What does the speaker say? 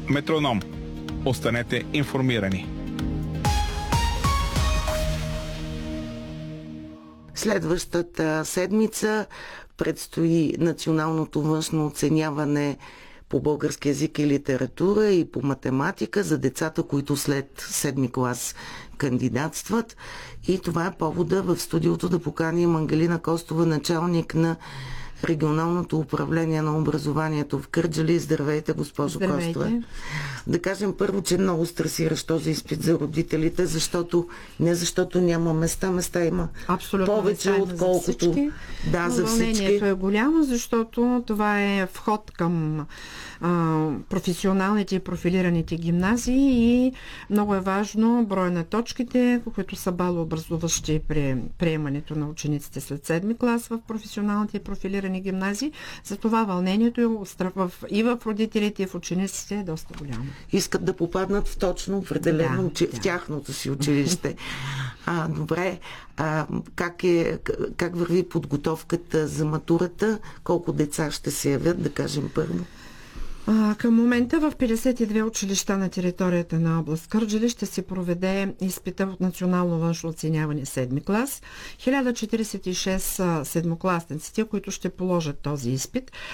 Метроном. Останете информирани. Следващата седмица предстои националното външно оценяване по български език и литература и по математика за децата, които след 7 клас кандидатстват. И това е повода в студиото да поканим Ангелина Костова, началник на регионалното управление на образованието в Кърджали. Здравейте, госпожо Костова. Да кажем първо, че е много стресиращ този изпит за родителите, защото няма места има абсолютно повече, отколкото за всички. За всички. Вълнението е голямо, защото това е вход към професионалните и профилираните гимназии и много е важно броя на точките, които са балообразуващи при приемането на учениците след 7 клас в професионалните и профилирани гимназии. Затова вълнението и в родителите, и в учениците е доста голямо. Искат да попаднат в точно определено в тяхното си училище. Добре. Как върви подготовката за матурата? Колко деца ще се явят, да кажем първо? Към момента в 52 училища на територията на област Кърджали ще се проведе изпита от национално външно оценяване 7 клас. 1046 седмокласниците, които ще положат този изпит.